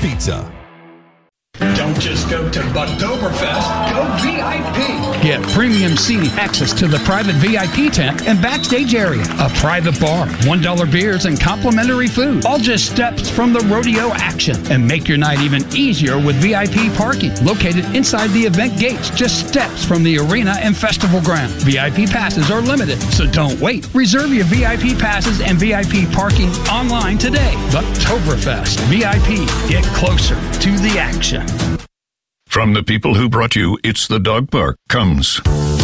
Pizza. Don't just go to Bugtoberfest, go VIP. Get premium seating, access to the private VIP tent and backstage area, a private bar, $1 beers, and complimentary food. All just steps from the rodeo action. And make your night even easier with VIP parking, located inside the event gates, just steps from the arena and festival ground. VIP passes are limited, so don't wait. Reserve your VIP passes and VIP parking online today. Bugtoberfest, VIP. Get closer to the action. From the people who brought you It's the Dog Park comes